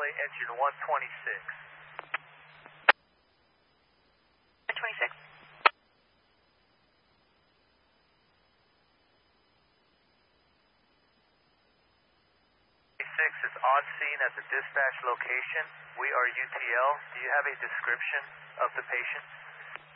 Valley, engine 126. 126. 6 is on scene at the dispatch location. We are UTL. Do you have a description of the patient?